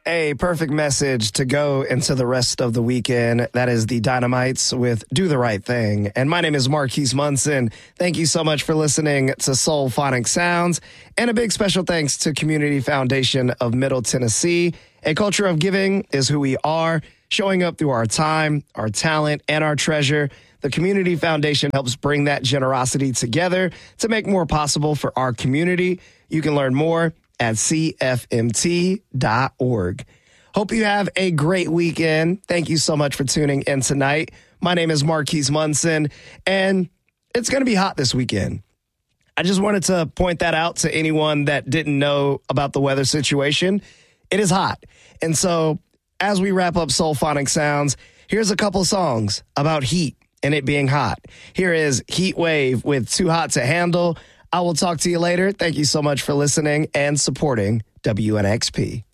A perfect message to go into the rest of the weekend. That is the Dynamites with Do the Right Thing. And my name is Marquise Munson. Thank you so much for listening to Soul Phonic Sounds. And a big special thanks to Community Foundation of Middle Tennessee. A culture of giving is who we are, showing up through our time, our talent, and our treasure. The Community Foundation helps bring that generosity together to make more possible for our community. You can learn more at cfmt.org. Hope you have a great weekend. Thank you so much for tuning in tonight. My name is Marquise Munson, and it's going to be hot this weekend. I just wanted to point that out to anyone that didn't know about the weather situation. It is hot. And so as we wrap up Soul Phonic Sounds, here's a couple songs about heat and it being hot. Here is Heat Wave with Too Hot to Handle. I will talk to you later. Thank you so much for listening and supporting WNXP.